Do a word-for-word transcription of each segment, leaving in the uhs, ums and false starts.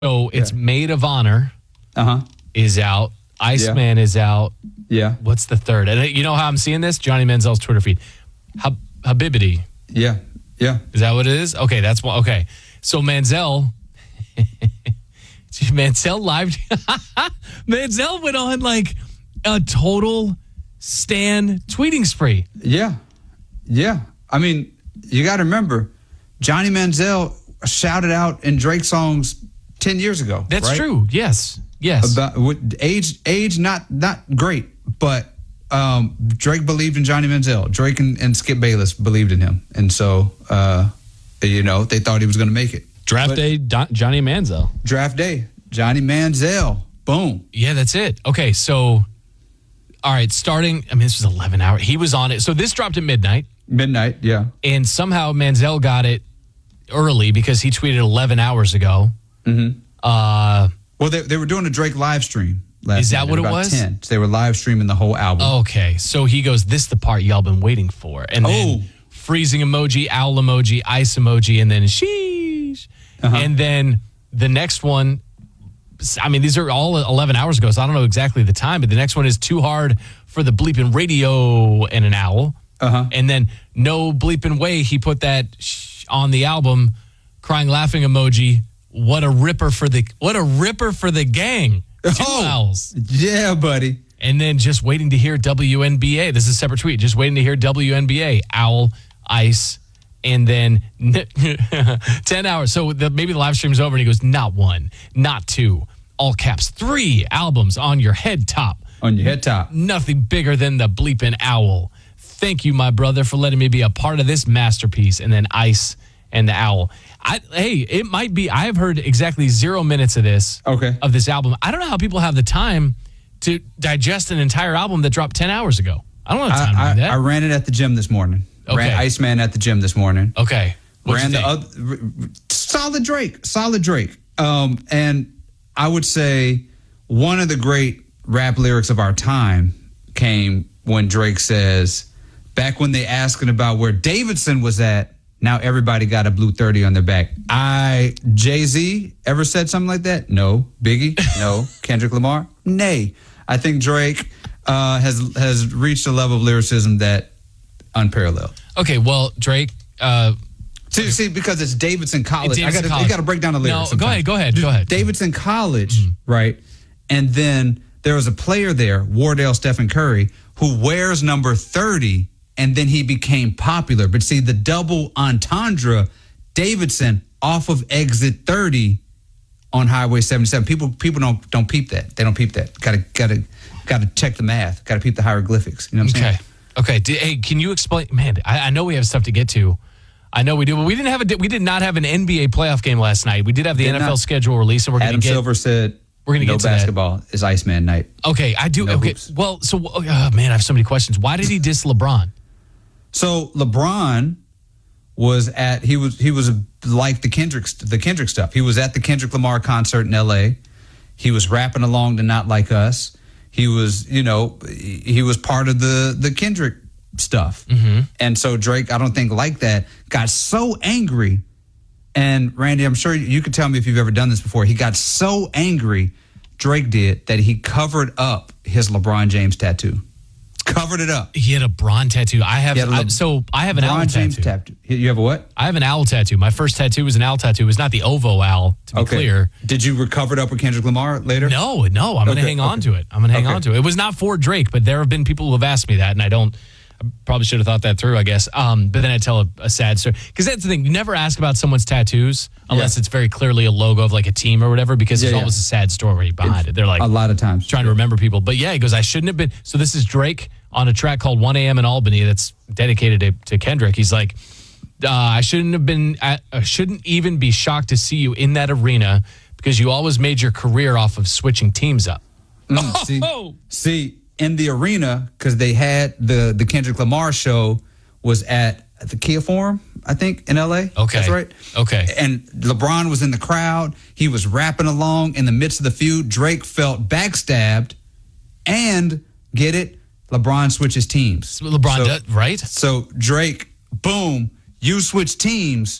So it's yeah. Maid of Honor uh-huh. is out. Iceman yeah. is out. Yeah. What's the third? And you know how I'm seeing this? Johnny Manziel's Twitter feed. Hab- Habibity. Yeah. Yeah. Is that what it is? Okay, that's what. Okay. So Manziel. Manziel live. Manziel went on like a total Stan tweeting spree. Yeah. Yeah. I mean, you got to remember, Johnny Manziel shouted out in Drake songs ten years ago. That's right? true. Yes. Yes. About age, age, not not great, but um, Drake believed in Johnny Manziel. Drake and, and Skip Bayless believed in him, and so uh, you know they thought he was going to make it. Draft but, day, Don, Johnny Manziel. Draft day, Johnny Manziel. Boom. Yeah, that's it. Okay, so all right, starting. I mean, this was eleven hours. He was on it. So this dropped at midnight. Midnight, yeah. And somehow Manziel got it early because he tweeted eleven hours ago. Mm-hmm. Uh. Well, they they were doing a Drake live stream last Is that night what it about was? ten. So they were live streaming the whole album. Okay, so he goes, this is the part y'all been waiting for. And then oh. freezing emoji, owl emoji, ice emoji, and then sheesh. Uh-huh. And then the next one, I mean, these are all eleven hours ago, so I don't know exactly the time, but the next one is too hard for the bleeping radio and an owl. Uh-huh. And then no bleeping way, he put that sh- on the album, crying, laughing emoji. What a ripper for the what a ripper for the gang. Two oh, owls. Yeah, buddy. And then just waiting to hear W N B A. This is a separate tweet. Just waiting to hear W N B A. Owl, ice, and then ten hours. So the, maybe the live stream's over and he goes, not one, not two, all caps, three albums on your head top. On your head top. Nothing bigger than the bleeping owl. Thank you, my brother, for letting me be a part of this masterpiece. And then ice and the owl. I, hey, it might be. I have heard exactly zero minutes of this. Okay. Of this album. I don't know how people have the time to digest an entire album that dropped ten hours ago. I don't have time I, to do that. I, I ran it at the gym this morning. Okay. Ran Iceman at the gym this morning. Okay. What'd ran the other, solid Drake, solid Drake. Um, and I would say one of the great rap lyrics of our time came when Drake says, back when they asking about where Davidson was at, now everybody got a blue thirty on their back. I, Jay-Z ever said something like that? No. Biggie? No. Kendrick Lamar? Nay. I think Drake uh, has has reached a level of lyricism that unparalleled. Okay, well, Drake... Uh, see, see, because it's Davidson College. Davidson I College. got to break down the lyrics. No, go ahead, go ahead, go ahead. Davidson College, mm-hmm. right? And then there was a player there, Wardell Stephen Curry, who wears number thirty, and then he became popular. But see, the double entendre, Davidson off of exit thirty on Highway seventy-seven. People people don't don't peep that. They don't peep that. Gotta gotta gotta check the math. Gotta peep the hieroglyphics. You know what I'm okay. saying? Okay. D- hey, can you explain? Man, I, I know we have stuff to get to. I know we do, but we didn't have a we did not have an N B A playoff game last night. We did have the did N F L not. schedule release, and we're going to get. Adam Silver said we're going to no get to basketball that. is Iceman night. Okay, I do. No okay, hoops. well, so oh, man, I have so many questions. Why did he diss LeBron? So LeBron was at he was he was like the Kendrick the Kendrick stuff. He was at the Kendrick Lamar concert in L A. He was rapping along to Not Like Us. He was, you know, he was part of the the Kendrick stuff. Mm-hmm. And so Drake, I don't think like that, got so angry. And Randy, I'm sure you could tell me if you've ever done this before. He got so angry, Drake did, that he covered up his LeBron James tattoo. Covered it up. He had a Bron tattoo. I have Le- I, so I have an LeBron owl James tattoo. tattoo. You have a what? I have an owl tattoo. My first tattoo was an owl tattoo. It was not the Ovo owl, to be okay. clear. Did you recover it up with Kendrick Lamar later? No, no. I'm going to okay, hang okay. on to it. I'm going to hang okay. on to it. It was not for Drake, but there have been people who have asked me that, and I don't. I probably should have thought that through, I guess. Um, but then I tell a, a sad story. Because that's the thing. You never ask about someone's tattoos unless yeah. it's very clearly a logo of like a team or whatever, because yeah, there's yeah. always a sad story behind it's, it. They're like, a lot of times trying to remember people. But yeah, he goes, I shouldn't have been. So this is Drake on a track called one a.m. in Albany that's dedicated to, to Kendrick. He's like, uh, I shouldn't have been, I, I shouldn't even be shocked to see you in that arena because you always made your career off of switching teams up. Mm, oh, see, see, in the arena, because they had the, the Kendrick Lamar show was at the Kia Forum, I think, in L A. Okay. That's right. Okay. And LeBron was in the crowd. He was rapping along in the midst of the feud. Drake felt backstabbed and, get it, LeBron switches teams. LeBron so, does, right? So Drake, boom, you switch teams.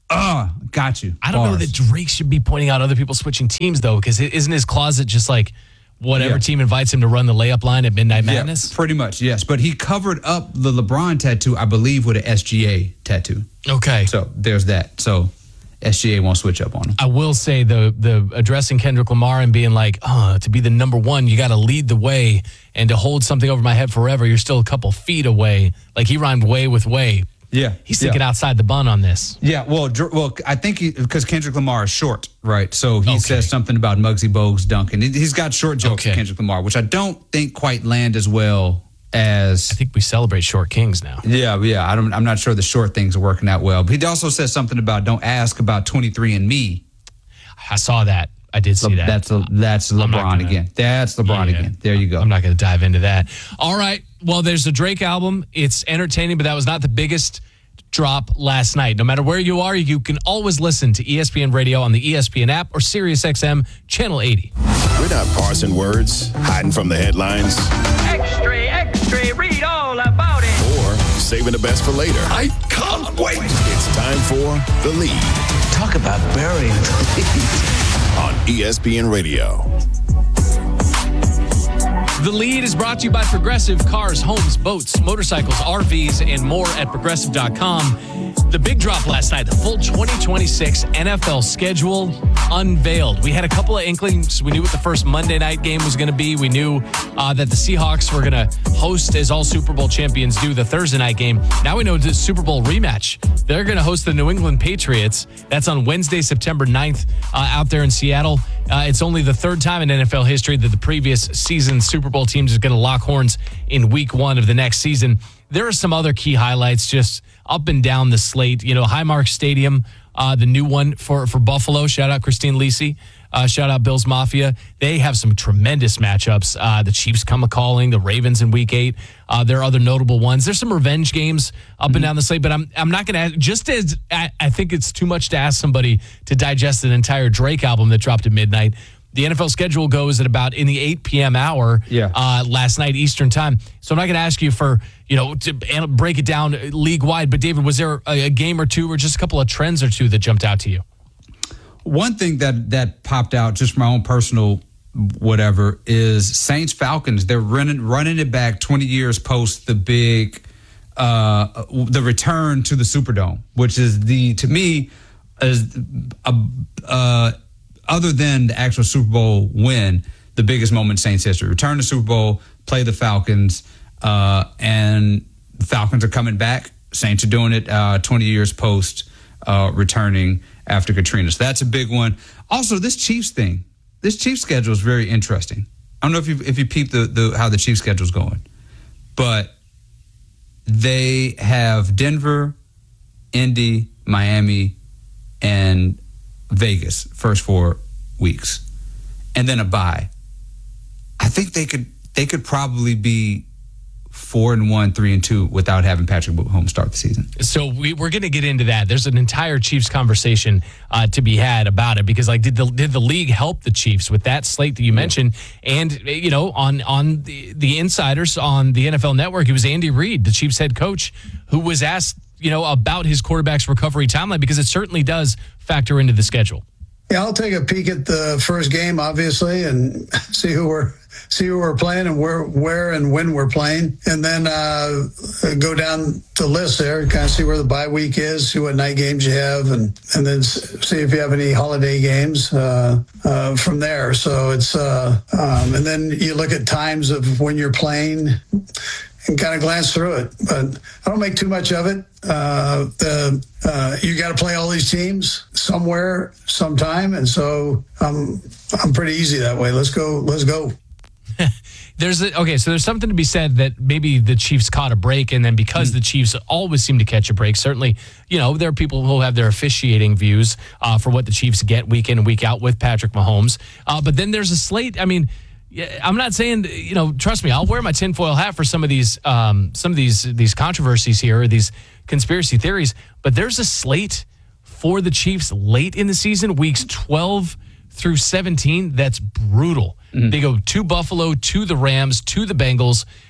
Uh, got you. I don't Bars. know that Drake should be pointing out other people switching teams, though, because isn't his closet just like whatever Yeah. team invites him to run the layup line at Midnight Madness? Yeah, pretty much, yes. But he covered up the LeBron tattoo, I believe, with an S G A tattoo. Okay. So there's that. So S G A won't switch up on him. I will say the the addressing Kendrick Lamar and being like, oh, to be the number one, you got to lead the way, and to hold something over my head forever, you're still a couple feet away. Like he rhymed way with way. Yeah. He's yeah. thinking outside the bun on this. Yeah, well, Dr- well, I think because Kendrick Lamar is short, right? So he Okay. says something about Muggsy Bogues dunking. He- He's got short jokes Okay. for Kendrick Lamar, which I don't think quite land as well as. I think we celebrate short kings now. Yeah, yeah. I don't. I'm not sure the short things are working out well. But he also says something about don't ask about twenty-three and me. I saw that. I did see that. That's a, that's I'm not LeBron gonna- again. That's LeBron Yeah. again. There you go. I'm not going to dive into that. All right. Well, there's a Drake album. It's entertaining, but that was not the biggest drop last night. No matter where you are, you can always listen to E S P N Radio on the E S P N app or SiriusXM Channel eighty. We're not parsing words, hiding from the headlines, Extra, extra, read all about it. or saving the best for later. I can't wait. It's time for The Lead Talk about burying the lead. on E S P N Radio. The Lead is brought to you by Progressive Cars, Homes, Boats, Motorcycles, R Vs, and more at progressive dot com. The big drop last night, the full twenty twenty-six N F L schedule unveiled. We had a couple of inklings. We knew what the first Monday night game was going to be. We knew uh, that the Seahawks were going to host, as all Super Bowl champions do, the Thursday night game. Now we know the Super Bowl rematch. They're going to host the New England Patriots. That's on Wednesday, September ninth, uh, out there in Seattle. Uh, it's only the third time in N F L history that the previous season Super Bowl teams is going to lock horns in week one of the next season. There are some other key highlights just up and down the slate. You know, Highmark Stadium, uh, the new one for, for Buffalo. Shout out Christine Lisi. Uh, shout out Bills Mafia. They have some tremendous matchups. Uh, the Chiefs come a-calling, the Ravens in week eight. Uh, there are other notable ones. There's some revenge games up mm-hmm. and down the slate, but I'm I'm not going to, just as I, I think it's too much to ask somebody to digest an entire Drake album that dropped at midnight. The N F L schedule goes at about in the eight p.m. hour Yeah. uh, last night Eastern time. So I'm not going to ask you for, you know, to break it down league wide. But David, was there a, a game or two or just a couple of trends or two that jumped out to you? One thing that that popped out just from my own personal whatever is Saints Falcons. They're running running it back twenty years post the big uh, the return to the Superdome, which is the to me is a, uh, other than the actual Super Bowl win, the biggest moment in Saints history. Return to Super Bowl, play the Falcons, uh, and the Falcons are coming back. Saints are doing it uh, twenty years post uh, returning after Katrina. So that's a big one. Also, this Chiefs thing, this Chiefs schedule is very interesting. I don't know if you if you peep the, the how the Chiefs schedule is going, but they have Denver, Indy, Miami, and Vegas first four weeks, and then a bye. I think they could they could probably be four and one, three and two without having Patrick Mahomes start the season. So we, we're going to get into that. There's an entire Chiefs conversation uh, to be had about it because, like, did the did the league help the Chiefs with that slate that you mentioned? And you know, on on the the insiders on the N F L Network, it was Andy Reid, the Chiefs head coach, who was asked, you know, about his quarterback's recovery timeline because it certainly does factor into the schedule. Yeah, I'll take a peek at the first game, obviously, and see who we're see who we're playing and where where and when we're playing, and then uh, go down the list there and kind of see where the bye week is, see what night games you have, and and then see if you have any holiday games uh, uh, from there. So it's uh, um, and then you look at times of when you're playing and kind of glance through it, but I don't make too much of it. Uh, the uh, you got to play all these teams somewhere, sometime, and so I'm I'm pretty easy that way. Let's go. Let's go. There's a, okay, so there's something to be said that maybe the Chiefs caught a break, and then because mm. the Chiefs always seem to catch a break, certainly, you know, there are people who have their officiating views uh, for what the Chiefs get week in and week out with Patrick Mahomes. Uh, but then there's a slate. I mean, I'm not saying, you know, trust me, I'll wear my tinfoil hat for some of these, um, some of these these controversies here, or these conspiracy theories. But there's a slate for the Chiefs late in the season, weeks twelve through seventeen. That's brutal. Mm-hmm. They go to Buffalo, to the Rams, to the Bengals,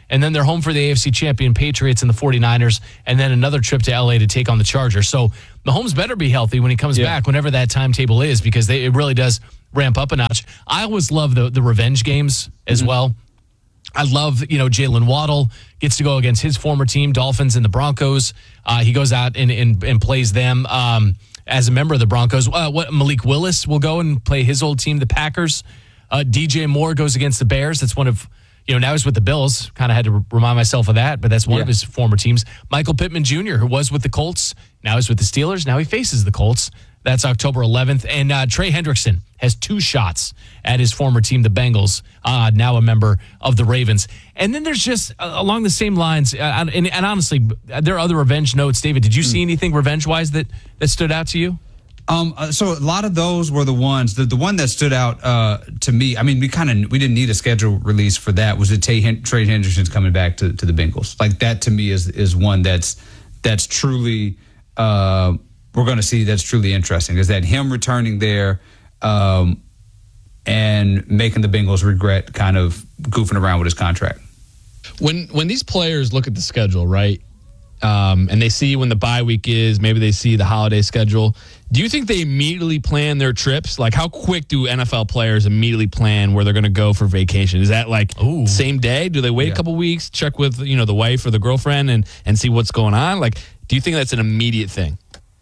and then they're home for the A F C champion Patriots and the 49ers, and then another trip to L A to take on the Chargers. So Mahomes better be healthy when he comes Yeah. back, whenever that timetable is, because they, it really does ramp up a notch. I always love the the revenge games as Mm-hmm. well. I love, you know, Jalen Waddle gets to go against his former team, Dolphins and the Broncos. Uh, he goes out and, and, and plays them um, as a member of the Broncos. Uh, what Malik Willis will go and play his old team, the Packers. Uh, D J Moore goes against the Bears. That's one of, you know, now he's with the Bills. Kind of had to remind myself of that, but that's one Yeah. of his former teams. Michael Pittman Junior, who was with the Colts, now he's with the Steelers. Now he faces the Colts. That's October eleventh. And uh, Trey Hendrickson has two shots at his former team, the Bengals, uh, now a member of the Ravens. And then there's just uh, along the same lines, uh, and, and honestly, there are other revenge notes. David, did you see anything revenge-wise that, that stood out to you? Um, uh, so a lot of those were the ones. The, the one that stood out uh, to me. I mean, we kind of we didn't need a schedule release for that. Was the Trey Hendrickson's coming back to, to the Bengals? Like that to me is is one that's that's truly uh, we're going to see. That's truly interesting. Is that him returning there um, and making the Bengals regret kind of goofing around with his contract? When when these players look at the schedule, right, um, and they see when the bye week is, maybe they see the holiday schedule. Do you think they immediately plan their trips? Like, how quick do N F L players immediately plan where they're going to go for vacation? Is that like Ooh. same day? Do they wait Yeah. a couple weeks, check with you know the wife or the girlfriend, and and see what's going on? Like, do you think that's an immediate thing?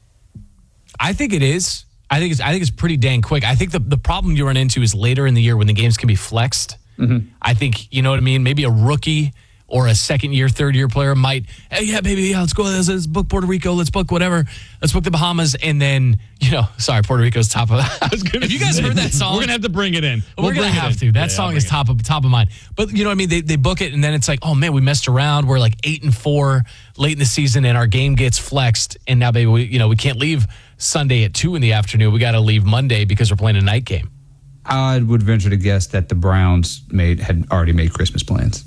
I think it is. I think it's. I think it's pretty dang quick. I think the the problem you run into is later in the year when the games can be flexed. Mm-hmm. I think you know what I mean. Maybe a rookie or a second year, third year player might, hey, yeah, baby, yeah, let's go. Let's, let's book Puerto Rico. Let's book whatever. Let's book the Bahamas, and then you know, sorry, Puerto Rico's top of. I was gonna have you guys heard that song? We're gonna have to bring it in. We're We'll gonna bring it have in. to. That Yeah, song I'll is bring it top of top of mind. But you know what I mean? They they book it, and then it's like, oh man, we messed around. We're like eight and four late in the season, and our game gets flexed. And now, baby, we you know we can't leave Sunday at two in the afternoon. We got to leave Monday because we're playing a night game. I would venture to guess that the Browns made had already made Christmas plans.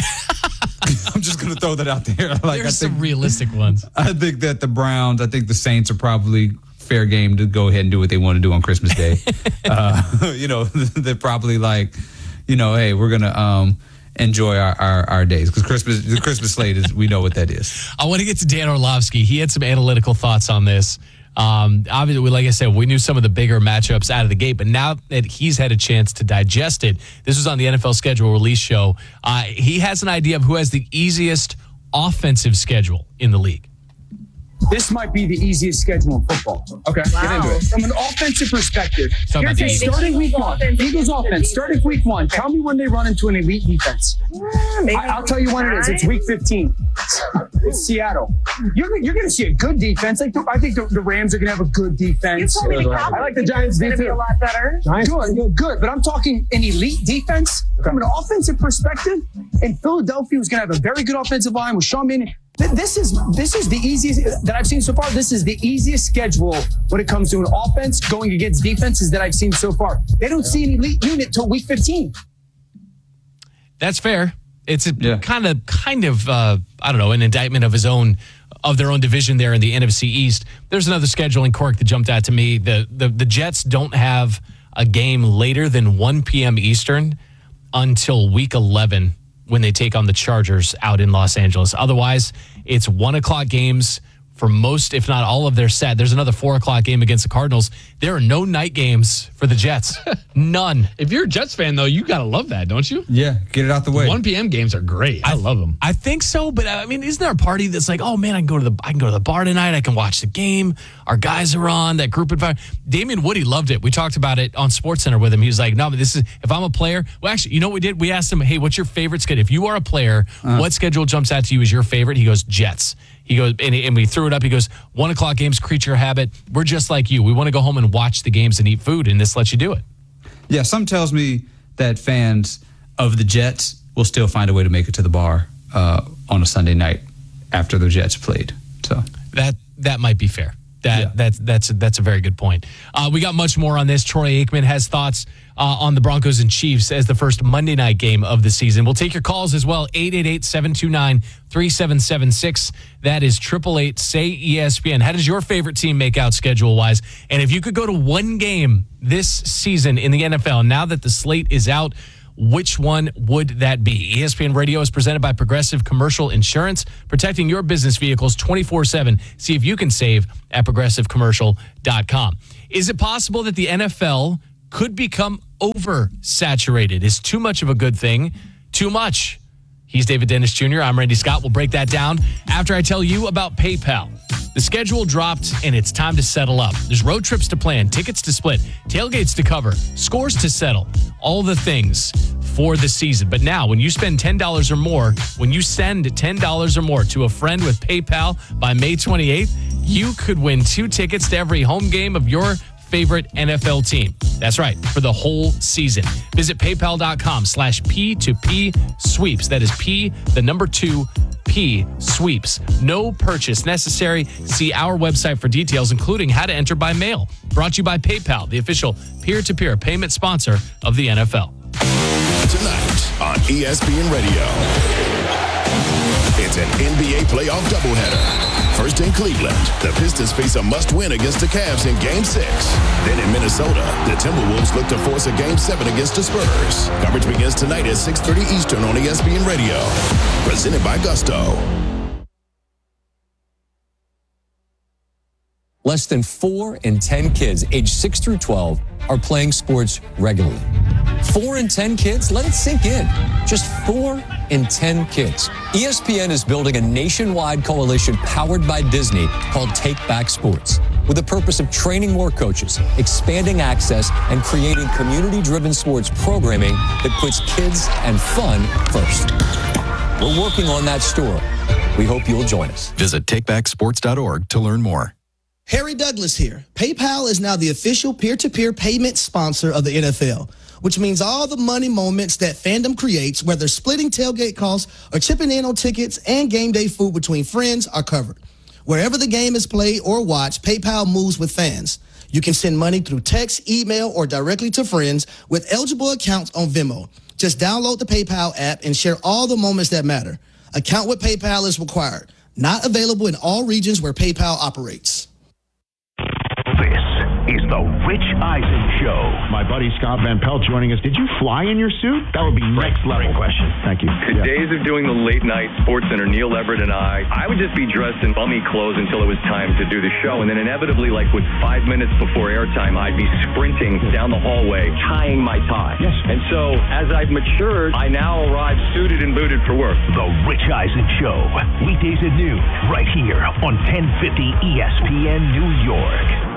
I'm just going to throw that out there. Like, There's I some think, realistic ones. I think that the Browns, I think the Saints are probably fair game to go ahead and do what they want to do on Christmas Day. uh, you know, they're probably like, you know, hey, we're going to um, enjoy our, our, our days because Christmas, the Christmas slate is, we know what that is. I want to get to Dan Orlovsky. He had some analytical thoughts on this. Um, obviously, like I said, we knew some of the bigger matchups out of the gate, but now that he's had a chance to digest it, this was on the N F L schedule release show. Uh, he has an idea of who has the easiest offensive schedule in the league. This might be the easiest schedule in football. Okay, Wow. get into it. From an offensive perspective, Talk about here's the a starting week one. Eagles offense, starting week one. Tell me when they run into an elite defense. Maybe I, I'll tell you when it is. It's week fifteen. It's Seattle. You're, you're going to see a good defense. Like the, I think the, the Rams are going to have a good You defense. told me the Cowboys I like the Giants going to be a defense. lot better. Good, good, good. But I'm talking an elite defense from an offensive perspective. And Philadelphia was going to have a very good offensive line with Sean Mannion. Th- This is this is the easiest that I've seen so far. This is the easiest schedule when it comes to an offense going against defenses that I've seen so far. They don't see an elite unit till week fifteen. That's fair. It's a Yeah. kind of, kind of, uh, I don't know, an indictment of his own, of their own division there in the N F C East. There's another scheduling quirk that jumped out to me. The the, the Jets don't have a game later than one p.m. Eastern until week eleven when they take on the Chargers out in Los Angeles. Otherwise, it's one o'clock games for most, if not all of their set. There's another four o'clock game against the Cardinals. There are no night games for the Jets. None. If you're a Jets fan, though, you gotta love that, don't you? Yeah, get it out the way. one p.m. games are great. I, love them. I think so, but I mean, isn't there a party that's like, oh man, I can go to the I can go to the bar tonight. I can watch the game. Our guys are on that group environment. Damian Woody loved it. We talked about it on SportsCenter with him. He was like, no, but this is if I'm a player. Well, actually, you know what we did? We asked him, hey, what's your favorite schedule? If you are a player, Uh-huh. what schedule jumps out to you as your favorite? He goes, Jets. He goes, and, and we threw it up. He goes, one o'clock games, creature habit. We're just like you. We want to go home and watch the games and eat food, and this lets you do it. Yeah, some tells me that fans of the Jets will still find a way to make it to the bar uh, on a Sunday night after the Jets played. So That that might be fair. That Yeah. that's that's a, that's a very good point. Uh, we got much more on this. Troy Aikman has thoughts uh, on the Broncos and Chiefs as the first Monday night game of the season. We'll take your calls as well. eight eight eight, seven two nine, three seven seven six. That is triple eight say E S P N. How does your favorite team make out schedule wise? And if you could go to one game this season in the N F L, now that the slate is out, which one would that be? E S P N Radio is presented by Progressive Commercial Insurance, protecting your business vehicles twenty-four seven. See if you can save at progressive commercial dot com. Is it possible that the N F L could become oversaturated? Is too much of a good thing too much? He's David Dennis Junior I'm Randy Scott. We'll break that down after I tell you about PayPal. The schedule dropped, and it's time to settle up. There's road trips to plan, tickets to split, tailgates to cover, scores to settle, all the things for the season. But now, when you spend ten dollars or more, when you send ten dollars or more to a friend with PayPal by May twenty-eighth, you could win two tickets to every home game of your favorite N F L team. That's right, for the whole season. Visit paypal.com slash P2P sweeps. That is P, the number two, P sweeps. No purchase necessary. See our website for details, including how to enter by mail. Brought to you by PayPal, the official peer-to-peer payment sponsor of the N F L. Tonight on E S P N Radio, it's an N B A playoff doubleheader. First in Cleveland, the Pistons face a must-win against the Cavs in Game six. Then in Minnesota, the Timberwolves look to force a Game seven against the Spurs. Coverage begins tonight at six thirty Eastern on E S P N Radio. Presented by Gusto. Less than four in ten kids aged six through twelve are playing sports regularly. Four in ten kids? Let it sink in. Just four in ten kids. E S P N is building a nationwide coalition powered by Disney called Take Back Sports, with the purpose of training more coaches, expanding access, and creating community-driven sports programming that puts kids and fun first. We're working on that story. We hope you'll join us. Visit take back sports dot org to learn more. Harry Douglas here. PayPal is now the official peer-to-peer payment sponsor of the N F L, which means all the money moments that fandom creates, whether splitting tailgate costs or chipping in on tickets and game day food between friends, are covered. Wherever the game is played or watched, PayPal moves with fans. You can send money through text, email, or directly to friends with eligible accounts on Venmo. Just download the PayPal app and share all the moments that matter. Account with PayPal is required. Not available in all regions where PayPal operates. This is the Rich Eisen Show. My buddy Scott Van Pelt joining us. Did you fly in your suit? That would be next level. Great question. Thank you. The yeah. days of doing the late night Sports Center, Neil Everett and I, I would just be dressed in bummy clothes until it was time to do the show. And then inevitably, like with five minutes before airtime, I'd be sprinting down the hallway, tying my tie. Yes. And so as I've matured, I now arrive suited and booted for work. The Rich Eisen Show. Weekdays at noon, right here on ten fifty E S P N New York.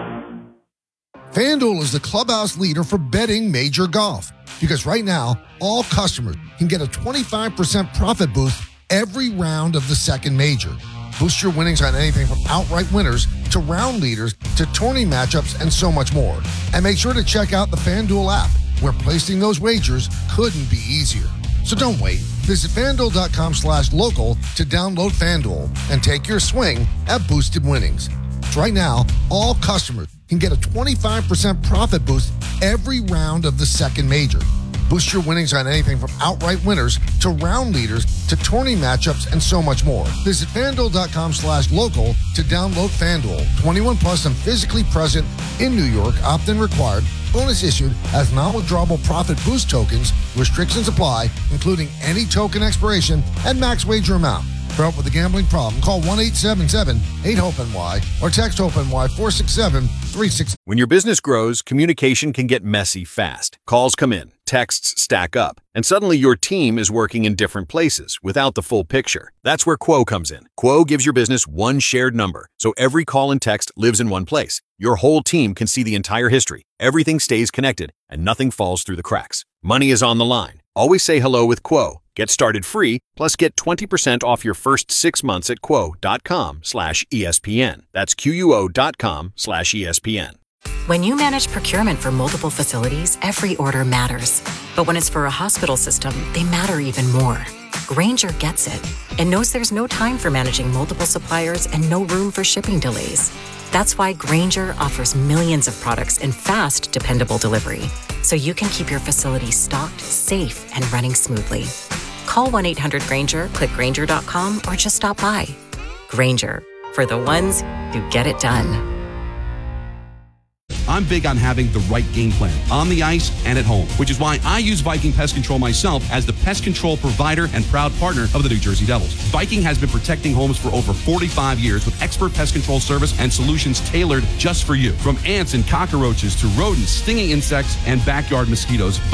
FanDuel is the clubhouse leader for betting major golf, because right now, all customers can get a twenty-five percent profit boost every round of the second major. Boost your winnings on anything from outright winners to round leaders to tourney matchups and so much more. And make sure to check out the FanDuel app, where placing those wagers couldn't be easier. So don't wait. Visit FanDuel.com slash local to download FanDuel and take your swing at boosted winnings. Right now, all customers can get a twenty-five percent profit boost every round of the second major. Boost your winnings on anything from outright winners to round leaders to tourney matchups and so much more. Visit FanDuel.com slash local to download FanDuel. twenty-one plus and physically present in New York. Opt-in required. Bonus issued as non-withdrawable profit boost tokens. Restrictions apply, including any token expiration and max wager amount. For help with a gambling problem, call one eight seven seven eight hope N Y or text HOPE-NY four six seven three six. When your business grows, communication can get messy fast. Calls come in, texts stack up, and suddenly your team is working in different places without the full picture. That's where Quo comes in. Quo gives your business one shared number, so every call and text lives in one place. Your whole team can see the entire history. Everything stays connected, and nothing falls through the cracks. Money is on the line. Always say hello with Quo. Get started free, plus get twenty percent off your first six months at quo.com slash ESPN. That's Q-U-O dot com slash ESPN. When you manage procurement for multiple facilities, every order matters. But when it's for a hospital system, they matter even more. Grainger gets it and knows there's no time for managing multiple suppliers and no room for shipping delays. That's why Grainger offers millions of products in fast, dependable delivery, so you can keep your facility stocked, safe, and running smoothly. Call one eight hundred Grainger, click Grainger dot com, or just stop by. Grainger, for the ones who get it done. I'm big on having the right game plan on the ice and at home, which is why I use Viking Pest Control myself as the pest control provider and proud partner of the New Jersey Devils. Viking has been protecting homes for over forty-five years with expert pest control service and solutions tailored just for you. From ants and cockroaches to rodents, stinging insects, and backyard mosquitoes,